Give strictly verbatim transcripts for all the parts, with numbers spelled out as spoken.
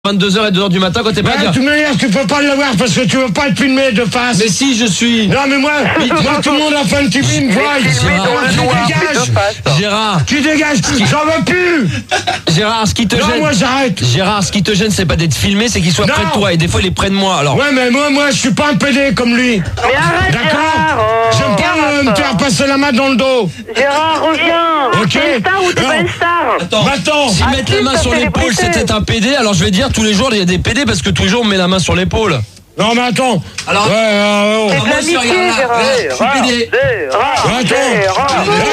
vingt-deux heures et deux heures du matin quand t'es pas bah, à dire. De toute manière, tu peux pas l'avoir parce que tu veux pas être filmé de face. Mais si, je suis. Non, mais moi, moi tout le monde a fait un petit film, vois. Tu dégages. Gérard. Tu dégages. J'en veux plus. Gérard, ce qui te non, gêne. moi j'arrête. Gérard, ce qui te gêne, c'est pas d'être filmé, c'est qu'il soit non. près de toi. Et des fois, il est près de moi. Alors. Ouais, mais moi, moi, je suis pas un pédé comme lui. Mais arrête, d'accord. Oh, j'aime pas euh, me faire passer la main dans le dos. Gérard, reviens. Ok. T'es une star ou t'es pas une star? Attends. Bah, attends. Si ah, mettre la main sur l'épaule, c'était un pédé, alors je vais dire tous les jours, il y a des pédés parce que tous les jours, on met la main sur l'épaule. Non, mais attends. Alors. Ouais, euh, oh. C'est de l'amitié, Gérard. Je suis pédé. Gérard, attends. Gérard,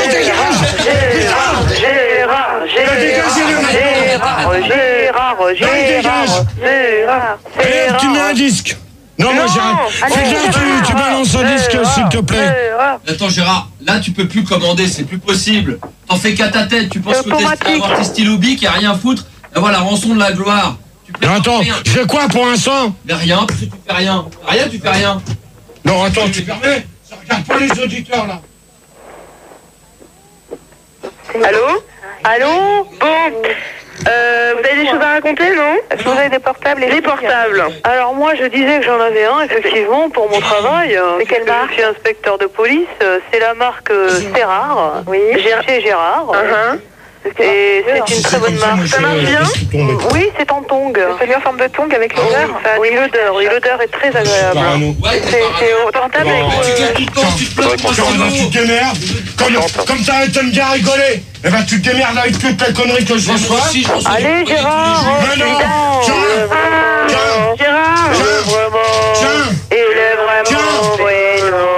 Gérard, Gérard, Gérard, Gérard, Gérard, Eh, tu mets un disque. Non, moi j'arrête. Fais bien, tu, tu balances un disque, s'il te plaît. Attends, Gérard, là tu peux plus commander, c'est plus possible. T'en fais qu'à ta tête, tu penses que t'es avoir tes stylos bics et rien foutre. Et voilà, rançon de la gloire. Non, attends, je fais quoi pour l'instant? Mais rien, parce que tu fais rien. Rien, tu fais rien. Non, attends, tu permets? Ça regarde pas les auditeurs là. Allô? Allô? Bon. Euh, vous avez des choses à raconter, non? Est-ce que vous avez des portables? Les portables. Alors moi, je disais que j'en avais un, effectivement, pour mon travail. C'est quelle marque? Je suis inspecteur de police. C'est la marque Serrar. Oui. Chez Gérard. Uh-huh. Et c'est une très bonne marque. Ça marche bien? Oui, c'est en tong. C'est en forme de tong avec l'odeur? Oui, l'odeur. Oui, l'odeur est très agréable. C'est au portable avec... Tu gueules tout le temps, tu te plains pour Quand tu te démerdes, comme, comme t'arrêtes de me bien rigoler, eh ben tu te démerdes avec toutes les conneries que je reçois. Allez, Gérard! Mais non! Tiens! Tiens! Gérard! Tiens! Il est vraiment prénom.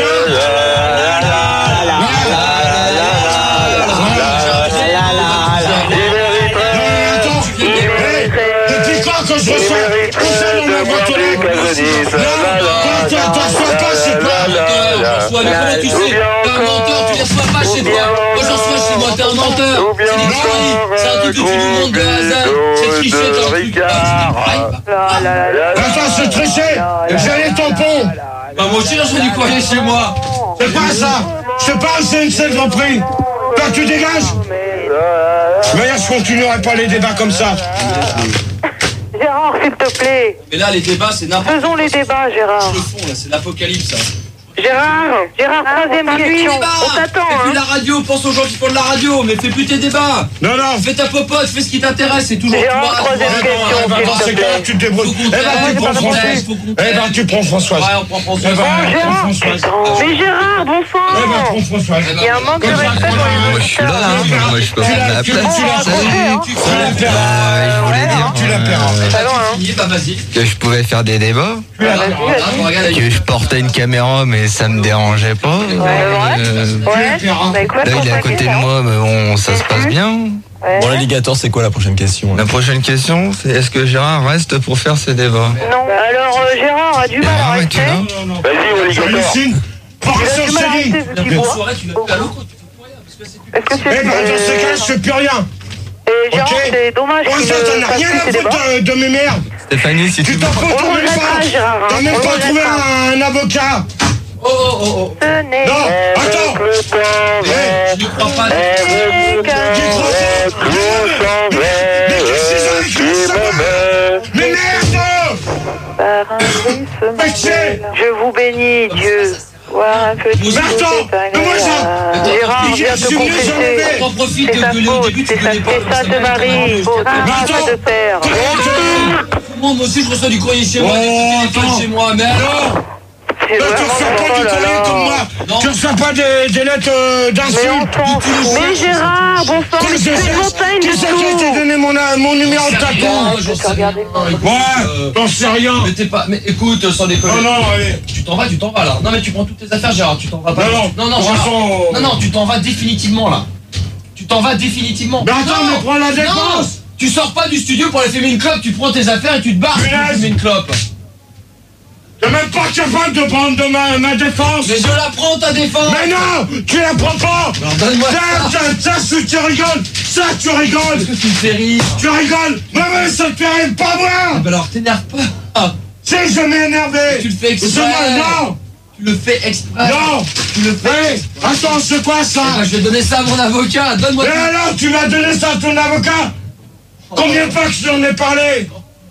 Depuis quand que je reçois tout ça dans ma boîte aux lettres? Non, toi, toi, reçois pas chez toi. Mais comment tu sais? T'es un menteur, tu les reçois pas chez toi. Moi j'en reçois chez moi, t'es un menteur. C'est des conneries, c'est un truc que tu nous montres de hasard. C'est tricher, t'as un truc. Attends, c'est tricher. J'ai les tampons. Bah moi aussi j'en ai du courrier chez moi. C'est pas ça. C'est pas un C N C Grand Prix. Toi, tu dégages. Mais je continuerai pas les débats comme ça. Gérard, s'il te plaît. Mais là les débats c'est n'importe quoi. Faisons les débats, Gérard. Le fond là, c'est l'apocalypse ça. Gérard, Gérard, troisième question. On t'attend, Fais plus hein. la radio, pense aux gens qui font de la radio, mais fais plus tes débats. Non, non. Fais ta popote, fais ce qui t'intéresse, c'est toujours Gérard, toi. troisième toi, question, toi, Eh ben, dans s'il ces te cas-là, plaît. tu te débrouilles. Eh ben, tu prends Françoise. Eh ben, tu prends Françoise. Ouais, on prend Françoise. Eh ben, prends Gérard, Françoise. mais Gérard, bon Eh ben, sang. prends Françoise. Il y a un manque de respect pour les Moi je suis là, hein. Moi je peux prendre la Tu place. la Salut. Tu Tu la perds. Je voulais dire Tu la perds. euh, fini, bah vas-y. que je pouvais faire des débats, que je portais une caméra mais ça me dérangeait pas. Euh, Ouais. Bah écoute, Là il est à côté de moi mais bon ça se passe bien. Bon, l'alligator, c'est quoi la prochaine question là? La prochaine question c'est est-ce que Gérard reste pour faire ses débats? Non. Alors euh, Gérard a du mal à Gérard, rester. es-tu là? Vas-y, Hallucine. Par Il a sur du mal à Céline. rester vu qu'il La boit. soirée, tu n'as plus à l'eau quand tu fais pour rien. Parce que c'est plus. Est-ce que Eh c'est... ben, dans ces cas, je fais plus rien. Et Gérard, Ok. c'est dommage Pour qu'il ça, t'en ne as fasse rien plus à ses débats. foutre de, de mes merdes. Stéphanie si tu Tu veux. t'en fous, On t'en le même remettra, pas. Gérard, hein. T'as même On pas le trouvé remettra. un avocat. Oh oh oh oh. Ce n'est Non, attends. Je n'y crois pas. qu'un- J'y crois pas. Mais qu'est-ce qu'ils ont écrit ça? Mais merde. par un bruissement Mais c'est- Je vous bénis, Dieu. Voir un petit Mais attends, peu mais moi, ça- agréable. Gérard Mais vient j'ai- te j'ai mieux, j'en confesser. avais. T'en profites C'est de sa gueuler au faute, début, tu c'est sa connais pas. c'est ça de Marie. Mais Ah, attends. de père. Moi aussi je reçois du courrier chez moi, Oh, des coups de téléphone attends. chez moi, mais alors C'est Toi, tu vraiment reçois pas oh du là courrier là. comme moi. Non. Tu reçois pas des, des lettres euh, Mais d'insultes. enfin, mais Gérard, bon sang, Qui mais c'est c'est une montagne qui de c'est qui t'a tout. donné mon, euh, mon numéro de J'en sais tapis? rien, j'en sais rien. Écoute, Ouais, euh, j'en sais rien. Mais t'es pas. Mais écoute, sans déconner. Non, non, allez. Tu t'en vas, tu t'en vas là. Non mais tu prends toutes tes affaires, Gérard. Tu t'en vas pas. Non, non. non, non, De toute Gérard. façon- non, non, tu t'en vas définitivement là. Tu t'en vas définitivement. Mais attends, Non. mais prends la Non. défense. Tu sors pas du studio pour aller fumer une clope. Tu prends tes affaires et tu te barres. pour Punaise. fumer une clope. T'es même pas capable de prendre de ma, ma défense. Mais je la prends ta défense. Mais non, tu la prends pas. Alors, donne-moi Ça, ça. ça, ça, ça, tu rigoles. Ça, tu rigoles. Est-ce que tu me fais rire? Tu rigoles. Mais, mais ça te fait rire, pas Ah, moi. bah alors t'énerve pas. Ah, Si, je m'ai énervé. tu le fais exprès. C'est moi, non. Tu le fais exprès. Non. Tu le fais. Hé, attends, c'est quoi ça? Eh ben, je vais donner ça à mon avocat. Donne-moi. Et alors, tu vas donner ça à ton avocat? Combien de fois que je t'en ai parlé?